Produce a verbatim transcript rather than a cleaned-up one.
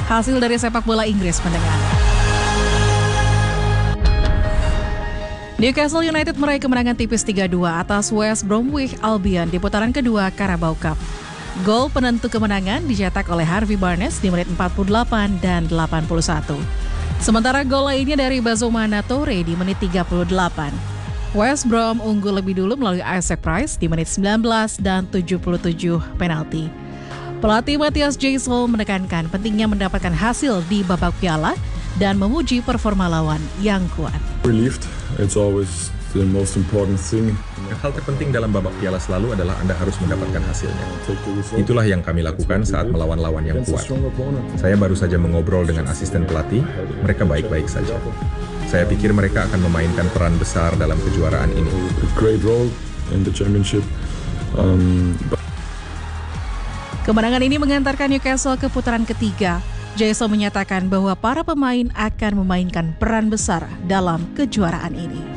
hasil dari sepak bola Inggris pendengar. Newcastle United meraih kemenangan tipis tiga dua atas West Bromwich Albion di putaran kedua Carabao Cup. Gol penentu kemenangan dicetak oleh Harvey Barnes di menit empat puluh delapan dan delapan puluh satu. Sementara gol lainnya dari Bazzoumana Touré di menit tiga puluh delapan. West Brom unggul lebih dulu melalui Isaac Price di menit sembilan belas dan tujuh puluh tujuh penalti. Pelatih Matthias Gisel menekankan pentingnya mendapatkan hasil di babak piala dan memuji performa lawan yang kuat. Relieved, it's always the most important thing. Hal terpenting dalam babak piala selalu adalah Anda harus mendapatkan hasilnya. Itulah yang kami lakukan saat melawan lawan yang kuat. Saya baru saja mengobrol dengan asisten pelatih, mereka baik-baik saja. Saya pikir mereka akan memainkan peran besar dalam kejuaraan ini. Great role in the championship. Um, Kemenangan ini mengantarkan Newcastle ke putaran ketiga. Gisel menyatakan bahwa para pemain akan memainkan peran besar dalam kejuaraan ini.